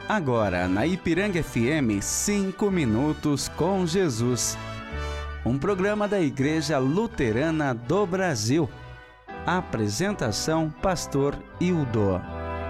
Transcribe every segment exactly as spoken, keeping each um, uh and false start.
Agora na Ipiranga F M, cinco minutos com Jesus. Um programa da Igreja Luterana do Brasil. Apresentação, Pastor Hildo.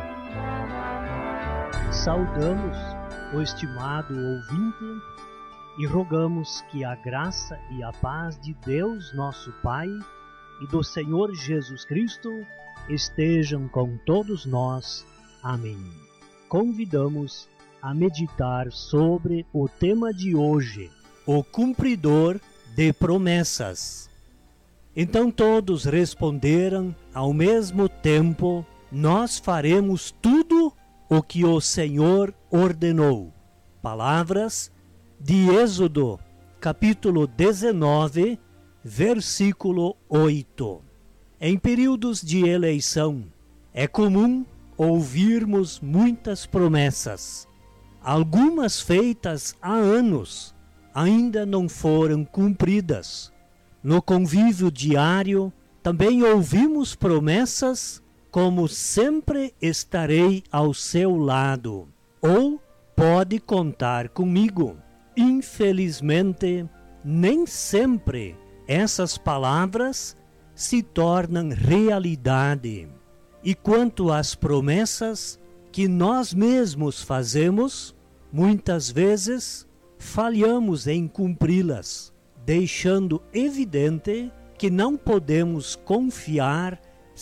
Saudamos o estimado ouvinte e rogamos que a graça e a paz de Deus, nosso Pai, e do Senhor Jesus Cristo estejam com todos nós. Amém. Convidamos a meditar sobre o tema de hoje, o cumpridor de promessas. Então todos responderam ao mesmo tempo: nós faremos tudo o que o Senhor ordenou. Palavras de Êxodo, capítulo dezenove, versículo oito. Em períodos de eleição, é comum ouvirmos muitas promessas. Algumas feitas há anos ainda não foram cumpridas. No convívio diário, também ouvimos promessas como sempre estarei ao seu lado, ou pode contar comigo. Infelizmente, nem sempre essas palavras se tornam realidade. E quanto às promessas que nós mesmos fazemos, muitas vezes falhamos em cumpri-las, deixando evidente que não podemos confiar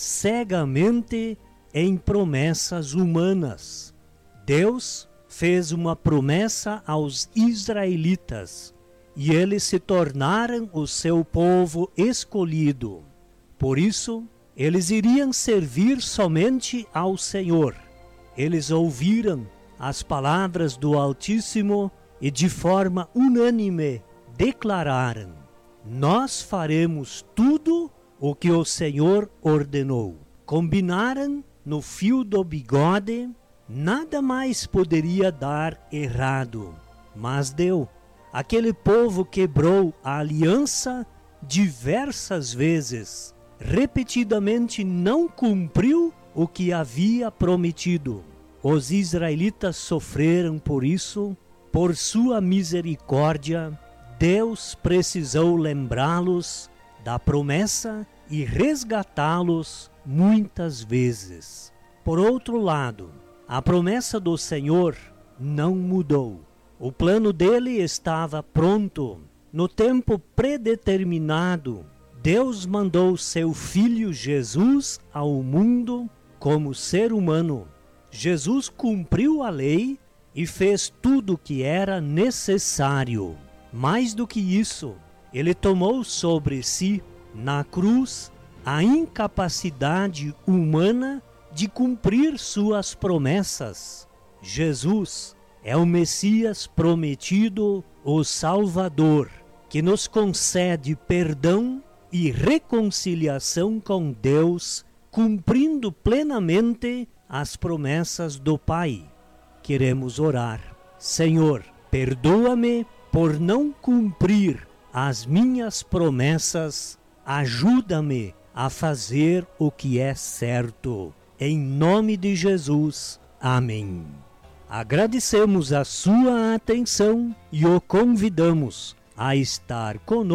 cegamente em promessas humanas. Deus fez uma promessa aos israelitas e eles se tornaram o seu povo escolhido. Por isso, eles iriam servir somente ao Senhor. Eles ouviram as palavras do Altíssimo e de forma unânime declararam: nós faremos tudo o que o Senhor ordenou. Combinaram no fio do bigode, nada mais poderia dar errado. Mas deu. Aquele povo quebrou a aliança diversas vezes. Repetidamente não cumpriu o que havia prometido. Os israelitas sofreram por isso. Por sua misericórdia, Deus precisou lembrá-los da promessa e resgatá-los muitas vezes. Por outro lado, a promessa do Senhor não mudou. O plano dele estava pronto. No tempo predeterminado, Deus mandou seu Filho Jesus ao mundo como ser humano. Jesus cumpriu a lei e fez tudo o que era necessário. Mais do que isso, ele tomou sobre si, na cruz, a incapacidade humana de cumprir suas promessas. Jesus é o Messias prometido, o Salvador, que nos concede perdão e reconciliação com Deus, cumprindo plenamente as promessas do Pai. Queremos orar: Senhor, perdoa-me por não cumprir as minhas promessas, ajuda-me a fazer o que é certo. Em nome de Jesus. Amém. Agradecemos a sua atenção e o convidamos a estar conosco